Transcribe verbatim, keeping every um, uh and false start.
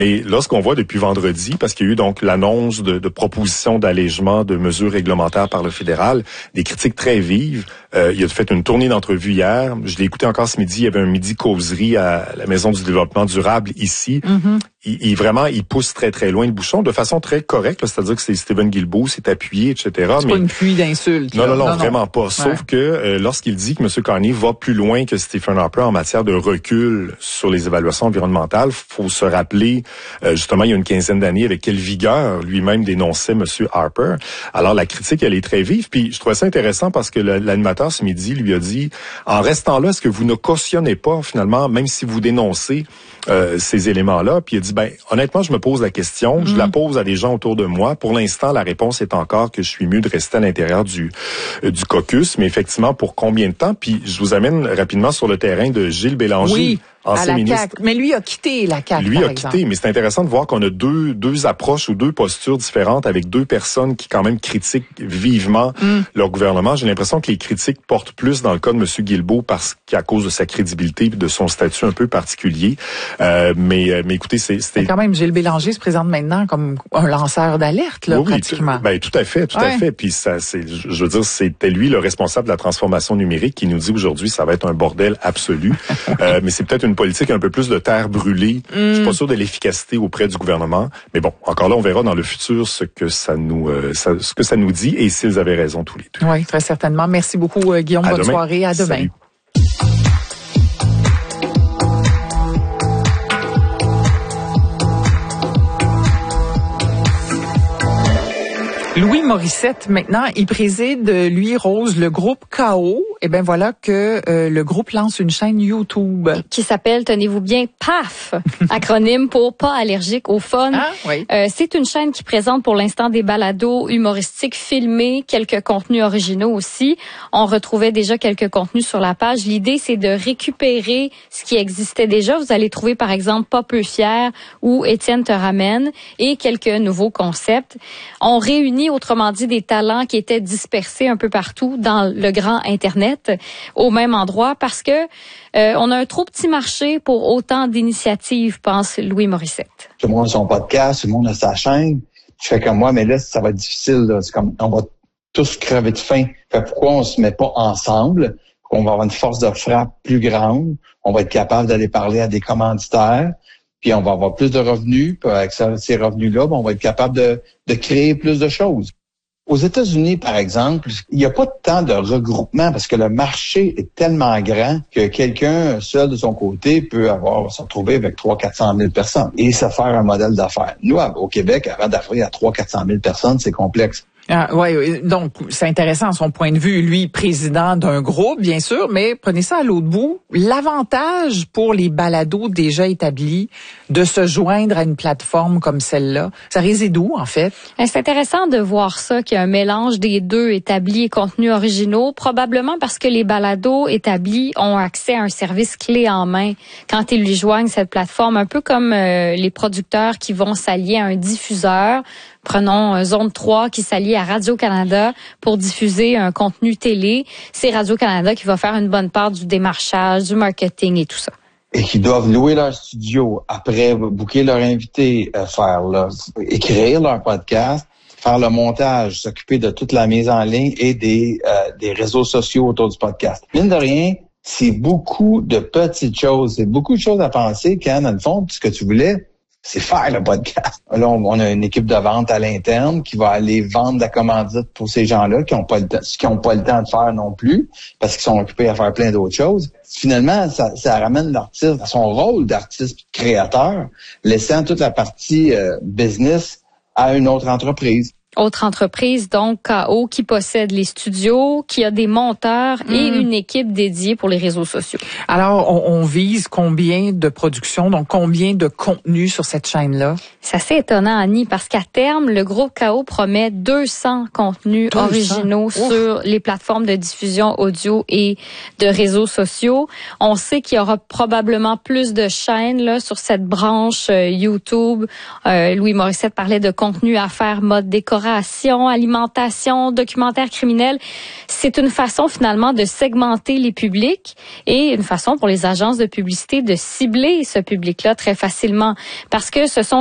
Et lorsqu'on voit depuis vendredi, parce qu'il y a eu donc l'annonce de, de propositions d'allègement de mesures réglementaires par le fédéral, des critiques très vives. Euh, il a fait une tournée d'entrevues hier. Je l'ai écouté encore ce midi. Il y avait un midi causerie à la Maison du développement durable ici. Mm-hmm. Il, il vraiment, il pousse très très loin le bouchon de façon très correcte. Là, c'est-à-dire que c'est Stephen Guilbeault s'est appuyé, et cetera. C'est mais pas une pluie d'insultes. Non, non, non, non, vraiment non. pas. Sauf ouais. que euh, lorsqu'il dit que M. Carney va plus loin que Stephen Harper en matière de recul sur les évaluations environnementales, faut se rappeler euh, justement il y a une quinzaine d'années avec quelle vigueur lui-même dénonçait M. Harper. Alors la critique elle est très vive. Puis je trouvais ça intéressant parce que le, l'animateur ce midi lui a dit en restant là, est-ce que vous ne cautionnez pas finalement, même si vous dénoncez euh, ces éléments-là? Puis il a dit ben honnêtement je me pose la question, mmh. je la pose à des gens autour de moi. Pour l'instant la réponse est encore que je suis mieux de rester à l'intérieur du euh, du caucus, mais effectivement pour combien de temps? Puis je vous amène rapidement sur le terrain de Gilles Bélanger. Oui. Ancien à la ministre. C A Q. Mais lui a quitté la C A Q, Lui par a exemple. quitté, mais c'est intéressant de voir qu'on a deux deux approches ou deux postures différentes avec deux personnes qui quand même critiquent vivement mm. leur gouvernement. J'ai l'impression que les critiques portent plus dans le cas de M. Guilbeault parce qu'à cause de sa crédibilité et de son statut un peu particulier. Euh, mais, mais écoutez, c'est, c'était... Mais quand même, Gilles Bélanger se présente maintenant comme un lanceur d'alerte, là, oui, pratiquement. Oui, ben, tout à fait, tout ouais. à fait. Puis ça, c'est, je veux dire, c'était lui le responsable de la transformation numérique qui nous dit aujourd'hui ça va être un bordel absolu. euh, mais c'est peut-être une politique un peu plus de terre brûlée. Mm. Je suis pas sûr de l'efficacité auprès du gouvernement. Mais bon, encore là, on verra dans le futur ce que ça nous, euh, ça, ce que ça nous dit et s'ils avaient raison tous les deux. Oui, très certainement. Merci beaucoup, euh, Guillaume. À Bonne demain. Soirée. À demain. Salut. Louis Morissette, maintenant, il préside, lui, Rose, le groupe K O. Et bien voilà que euh, le groupe lance une chaîne YouTube. Qui s'appelle, tenez-vous bien, P A F, acronyme pour Pas allergique au fun. Ah, oui. euh, c'est une chaîne qui présente pour l'instant des balados humoristiques filmés, quelques contenus originaux aussi. On retrouvait déjà quelques contenus sur la page. L'idée, c'est de récupérer ce qui existait déjà. Vous allez trouver, par exemple, Pas peu fier ou Étienne te ramène et quelques nouveaux concepts. On réunit autrement dit des talents qui étaient dispersés un peu partout dans le grand Internet au même endroit parce que euh, on a un trop petit marché pour autant d'initiatives, pense Louis Morissette. Tout le monde a son podcast, tout le monde a sa chaîne. Je fais comme moi, mais là, ça va être difficile. Là. C'est comme on va tous crever de faim. Fait pourquoi on se met pas ensemble? On va avoir une force de frappe plus grande. On va être capable d'aller parler à des commanditaires. Puis on va avoir plus de revenus. Puis avec ces revenus-là, on va être capable de, de créer plus de choses. Aux États-Unis, par exemple, il n'y a pas tant de regroupement parce que le marché est tellement grand que quelqu'un seul de son côté peut avoir se retrouver avec trois cents à quatre cent mille personnes et se faire un modèle d'affaires. Nous, au Québec, avant d'arriver à trois cents à quatre cent mille personnes, c'est complexe. Ah, oui, donc c'est intéressant son point de vue, lui, président d'un groupe, bien sûr, mais prenez ça à l'autre bout. L'avantage pour les balados déjà établis de se joindre à une plateforme comme celle-là, ça réside où, en fait? C'est intéressant de voir ça, qu'il y a un mélange des deux, établis et contenus originaux, probablement parce que les balados établis ont accès à un service clé en main quand ils lui joignent cette plateforme, un peu comme euh, les producteurs qui vont s'allier à un diffuseur. Prenons euh, Zone trois qui s'allie à Radio-Canada pour diffuser un contenu télé. C'est Radio-Canada qui va faire une bonne part du démarchage, du marketing et tout ça. Et qui doivent louer leur studio, après booker leur invité, euh, faire leur, écrire leur podcast, faire le montage, s'occuper de toute la mise en ligne et des, euh, des réseaux sociaux autour du podcast. Mine de rien, c'est beaucoup de petites choses. C'est beaucoup de choses à penser quand, dans le fond, ce que tu voulais, c'est faire le podcast. Là, on a une équipe de vente à l'interne qui va aller vendre de la commandite pour ces gens-là qui n'ont pas le temps, qui n'ont pas le temps de faire non plus parce qu'ils sont occupés à faire plein d'autres choses. Finalement, ça, ça ramène l'artiste à son rôle d'artiste créateur, laissant toute la partie euh, business à une autre entreprise. Autre entreprise, donc K O, qui possède les studios, qui a des monteurs mmh. et une équipe dédiée pour les réseaux sociaux. Alors, on, on vise combien de productions, donc combien de contenus sur cette chaîne-là? C'est assez étonnant, Annie, parce qu'à terme, le groupe K O promet deux cents contenus deux cents originaux Ouf. Sur les plateformes de diffusion audio et de réseaux sociaux. On sait qu'il y aura probablement plus de chaînes là sur cette branche euh, YouTube. Euh, Louis Morissette parlait de contenu à faire mode décoration. restauration, alimentation, documentaire criminel. C'est une façon finalement de segmenter les publics et une façon pour les agences de publicité de cibler ce public-là très facilement parce que ce sont